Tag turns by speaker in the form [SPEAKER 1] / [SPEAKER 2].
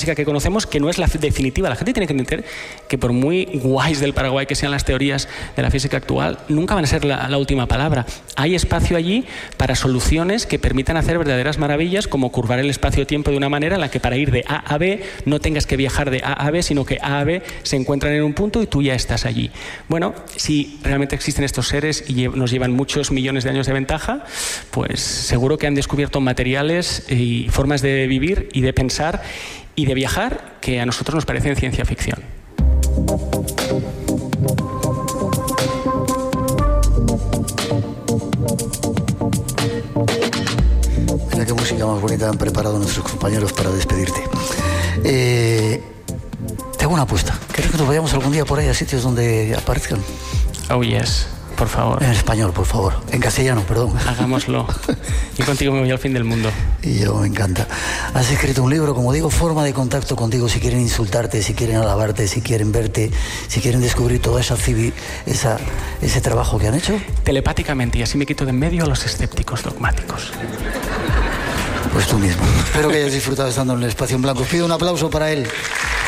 [SPEAKER 1] física que conocemos, que no es la definitiva. La gente tiene que entender que por muy guays del Paraguay que sean las teorías de la física actual, nunca van a ser la última palabra. Hay espacio allí para soluciones que permitan hacer verdaderas maravillas, como curvar el espacio-tiempo de una manera en la que para ir de A a B no tengas que viajar de A a B, sino que A a B se encuentran en un punto y tú ya estás allí. Bueno, si realmente existen estos seres y nos llevan muchos millones de años de ventaja, pues seguro que han descubierto materiales y formas de vivir y de pensar y de viajar que a nosotros nos parecen ciencia ficción.
[SPEAKER 2] Mira qué música más bonita han preparado nuestros compañeros para despedirte. Te hago una apuesta. ¿Quieres que nos vayamos algún día por ahí a sitios donde aparezcan?
[SPEAKER 1] Oh, yes. Por favor.
[SPEAKER 2] En español, por favor. En castellano, perdón.
[SPEAKER 1] Hagámoslo. Yo contigo me voy al fin del mundo.
[SPEAKER 2] Y yo, me encanta. Has escrito un libro, como digo, forma de contacto contigo. Si quieren insultarte, si quieren alabarte, si quieren verte, si quieren descubrir todo ese trabajo que han hecho.
[SPEAKER 1] Telepáticamente, y así me quito de en medio a los escépticos dogmáticos.
[SPEAKER 2] Pues tú mismo. Espero que hayas disfrutado estando en el Espacio en Blanco. Os pido un aplauso para él.